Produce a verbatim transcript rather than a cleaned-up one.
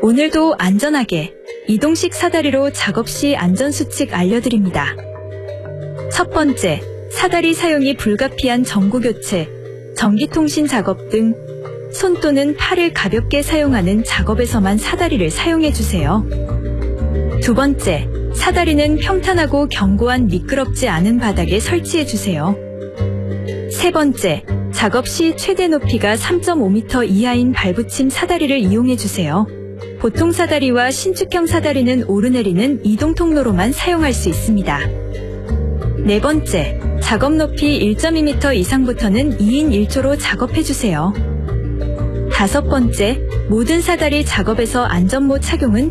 오늘도 안전하게 이동식 사다리로 작업 시 안전수칙 알려드립니다. 첫 번째, 사다리 사용이 불가피한 전구교체, 전기통신 작업 등 손 또는 팔을 가볍게 사용하는 작업에서만 사다리를 사용해주세요. 두 번째, 사다리는 평탄하고 견고한 미끄럽지 않은 바닥에 설치해주세요. 세 번째, 작업 시 최대 높이가 삼 점 오 미터 이하인 발붙임 사다리를 이용해주세요. 보통 사다리와 신축형 사다리는 오르내리는 이동 통로로만 사용할 수 있습니다. 네 번째, 작업 높이 일 점 이 미터 이상부터는 이인 일 조로 작업해주세요. 다섯 번째, 모든 사다리 작업에서 안전모 착용은